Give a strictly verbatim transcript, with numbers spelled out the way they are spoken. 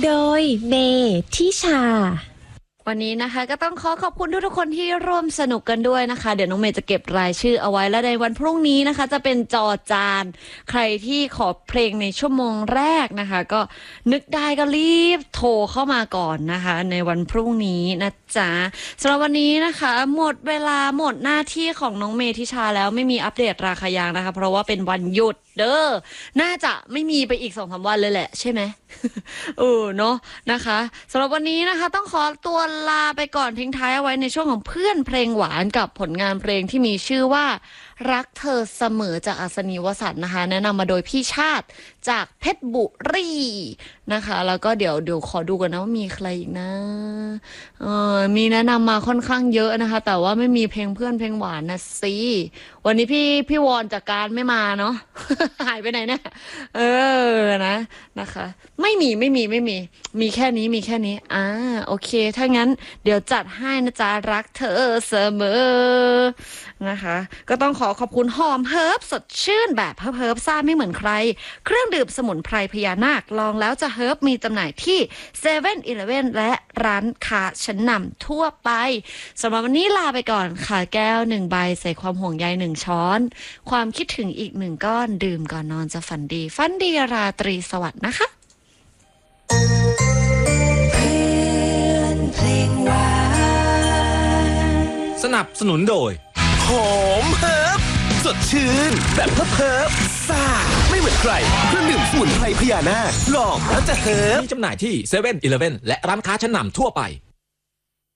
โดยเมทิชาวันนี้นะคะก็ต้องขอขอบคุณทุกๆคนที่ร่วมสนุกกันด้วยนะคะเดี๋ยวน้องเมย์จะเก็บรายชื่อเอาไว้แล้วในวันพรุ่งนี้นะคะจะเป็นจอจานใครที่ขอเพลงในชั่วโมงแรกนะคะก็นึกได้ก็รีบโทรเข้ามาก่อนนะคะในวันพรุ่งนี้นะจ๊ะสำหรับวันนี้นะคะหมดเวลาหมดหน้าที่ของน้องเมทิชาแล้วไม่มีอัปเดตราคายางนะคะเพราะว่าเป็นวันหยุดเด้อน่าจะไม่มีไปอีกสองสามวันเลยแหละใช่ไหมเออเนาะนะคะสำหรับวันนี้นะคะต้องขอตัวลาไปก่อนทิ้งท้ายเอาไว้ในช่วงของเพื่อนเพลงหวานกับผลงานเพลงที่มีชื่อว่ารักเธอเสมอจากอัศนีวสันต์นะคะแนะนำมาโดยพี่ชาติจากเพชรบุรีนะคะแล้วก็เดี๋ยวเดี๋ยวขอดูกันนะว่ามีใครอีกนะเออมีแนะนำมาค่อนข้างเยอะนะคะแต่ว่าไม่มีเพลงเพื่อนเพลงหวานนะสิวันนี้พี่พี่วอนจากการไม่มาเนาะ หายไปไหนเนี่ยเออนะนะคะไม่มีไม่มีไม่มีมีแค่นี้มีแค่นี้อ่าโอเคถ้างั้นเดี๋ยวจัดให้นะจ๊ะรักเธอเสมอนะคะก็ต้องขอขอบคุณหอมเฮิร์บสดชื่นแบบเฮิร์บเฮิร์บซ่าไม่เหมือนใครเครื่องดื่มสมุนไพรพญานาคลองแล้วจะเฮิร์บมีจำหน่ายที่เซเว่นอีเลฟเว่นและร้านค้าชั้นนำทั่วไปสำหรับวันนี้ลาไปก่อนค่ะแก้วหนึ่งใบใส่ความห่วงใยหนึ่งช้อนความคิดถึงอีกหนึ่งก้อนดื่มก่อนนอนจะฝันดีฝันดีราตรีสวัสดิ์นะคะสนับสนุนโดยหอมเฮิร์บสดชื่นแบบเฮิร์บเฮิร์บซ่าไม่เหมือนใครเครื่องดื่มสมุนไพรพญานาคลองแล้วจะเฮิร์บมีจำหน่ายที่เซเว่นอีเลฟเว่นและร้านค้าชั้นนำทั่วไป